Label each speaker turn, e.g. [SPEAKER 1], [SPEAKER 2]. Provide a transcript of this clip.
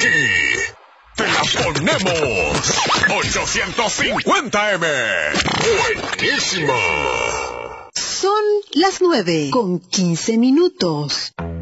[SPEAKER 1] aquí te la ponemos 850M. Buenísima.
[SPEAKER 2] Son las 9:15.